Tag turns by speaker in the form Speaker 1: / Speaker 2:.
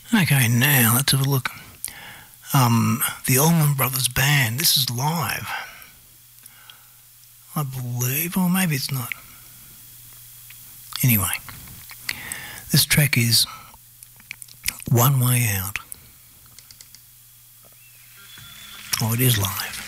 Speaker 1: Okay, now let's have a look. The Allman Brothers Band. This is live, I believe, or maybe it's not. Anyway, this track is One Way Out. Oh, it is live.